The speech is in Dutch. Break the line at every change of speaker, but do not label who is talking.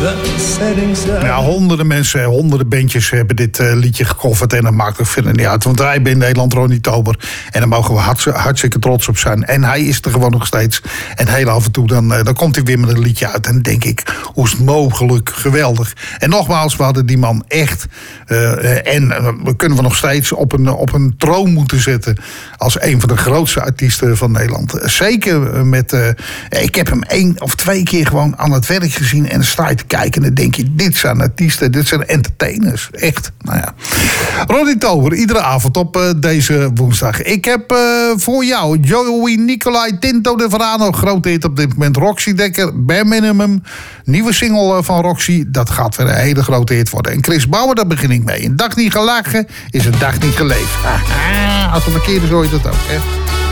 Ja, honderden mensen, honderden bandjes hebben dit liedje gecoverd. En dat maakt ook verder niet uit. Want wij hebben in Nederland Ronnie Tober. En daar mogen we hartstikke trots op zijn. En hij is er gewoon nog steeds. En heel af en toe dan komt hij weer met een liedje uit. En dan denk ik, hoe is het mogelijk? Geweldig. En nogmaals, we hadden die man echt. We kunnen we nog steeds op een troon moeten zetten. Als een van de grootste artiesten van Nederland. Zeker met. Ik heb hem 1 of 2 keer gewoon aan het werk gezien. En dan sta je te kijken en dan denk je, dit zijn artiesten, dit zijn entertainers. Echt, nou ja. Ronnie Tober, iedere avond op deze woensdag. Ik heb voor jou Joey Nicolai, Tinto de Verano, grote hit op dit moment. Roxy Dekker, Bare Minimum, nieuwe single van Roxy. Dat gaat weer een hele grote hit worden. En Chris Bauer, daar begin ik mee. Een dag niet gelachen is een dag niet geleefd. Als een verkeerde zo je dat ook, hè.